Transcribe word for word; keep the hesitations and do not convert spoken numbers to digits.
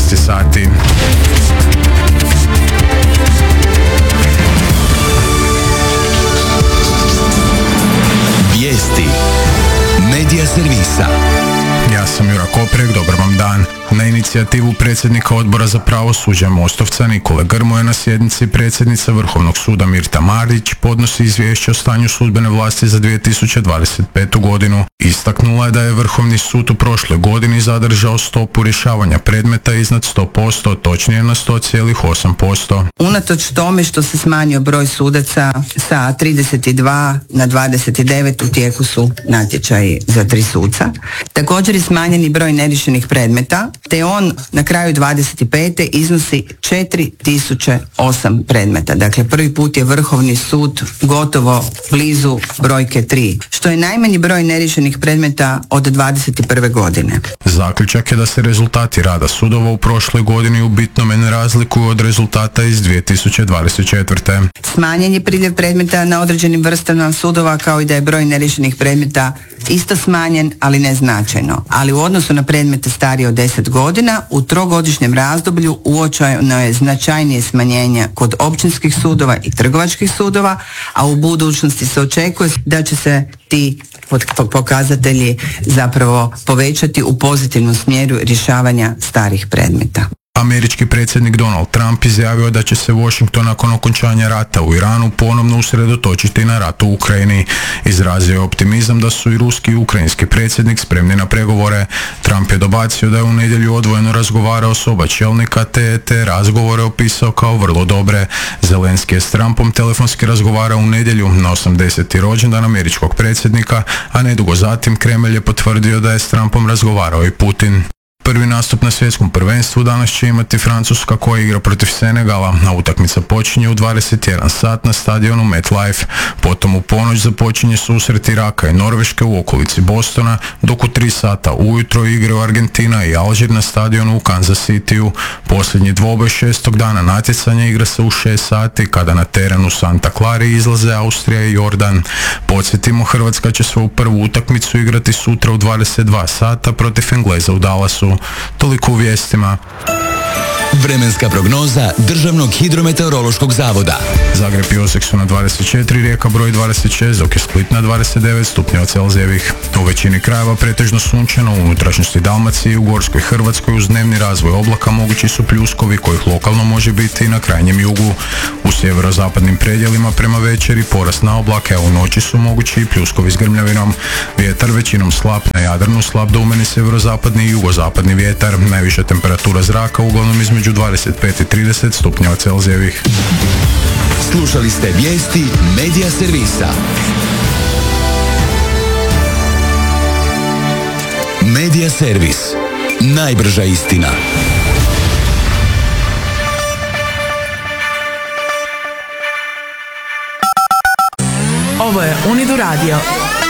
dvanaest sati. Vijesti Medija servisa. Ja sam Jura Koprek, dobar vam dan. Na inicijativu predsjednika Odbora za pravosuđe Mostovca Nikole Grmoje na sjednici predsjednica Vrhovnog suda Mirta Marić podnosi izvješće o stanju sudbene vlasti za dvije tisuće dvadeset petu. godinu. Istaknula je da je Vrhovni sud u prošloj godini zadržao stopu rješavanja predmeta iznad sto posto, točnije na sto zarez osam posto. Unatoč tome što se smanjio broj sudaca sa trideset dva na dvadeset devet, u tijeku su natječaji za tri suca. Također je smanjeni broj neriješenih predmeta, te on na kraju dvadeset pete iznosi četiri tisuće osam predmeta. Dakle, prvi put je Vrhovni sud gotovo blizu brojke tri, što je najmanji broj neriješenih predmeta od dvadeset prve. godine. Zaključak je da se rezultati rada sudova u prošloj godini u bitnome ne razlikuju od rezultata iz dvije tisuće dvadeset četvrte. Smanjen je priljev predmeta na određenim vrstama sudova, kao i da je broj neriješenih predmeta isto smanjen, ali ne značajno. Ali u odnosu na predmete starije od deset godina, u trogodišnjem razdoblju uočeno je značajnije smanjenje kod općinskih sudova i trgovačkih sudova, a u budućnosti se očekuje da će se ti pokazatelji zapravo povećati u pozitivnom smjeru rješavanja starih predmeta. Američki predsjednik Donald Trump izjavio da će se Washington nakon okončanja rata u Iranu ponovno usredotočiti na rat u Ukrajini. Izrazio je optimizam da su i ruski i ukrajinski predsjednik spremni na pregovore. Trump je dobacio da je u nedjelju odvojeno razgovarao s oba čelnika te te razgovore opisao kao vrlo dobre. Zelenski je s Trumpom telefonski razgovarao u nedjelju na osamdeseti rođendan američkog predsjednika, a nedugo zatim Kremlj je potvrdio da je s Trumpom razgovarao i Putin. Prvi nastup na svjetskom prvenstvu danas će imati Francuska koja igra protiv Senegala, a utakmica počinje u dvadeset jedan sat na stadionu MetLife. Potom u ponoć započinje susret Iraka i Norveške u okolici Bostona, dok u tri sata ujutro igraju Argentina i Alžir na stadionu u Kansas Cityu. Posljednji dvoboj šestog dana natjecanja igra se u šest sati kada na terenu Santa Clari izlaze Austrija i Jordan. Podsjetimo, Hrvatska će svoju prvu utakmicu igrati sutra u dvadeset dva sata protiv Engleza u Dallasu. Toliko u vijestima. Vremenska prognoza Državnog hidrometeorološkog zavoda. Zagreb i Osijek su na dvadeset četiri, Rijeka broj dvadeset šest, dok je Split na dvadeset devet stupnjeva Celzijevih. U većini krajeva pretežno sunčano, u unutrašnjosti Dalmacije i u Gorskoj Hrvatskoj uz dnevni razvoj oblaka mogući su pljuskovi kojih lokalno može biti i na krajnjem jugu. U sjeverozapadnim predjelima prema večeri porast na oblake, a u noći su mogući i pljuskovi s grmljavinom. Vjetar većinom slab, na Jadranu slab do umeni sjeverozapadni i jugozapadni vjetar. Najviša temperatura zraka uglavnom između dvadeset pet i trideset stupnjeva Celzijevih. Slušali ste vijesti Medija servisa. Medija servis. Najbrža istina. Ovo je Unidu Radio.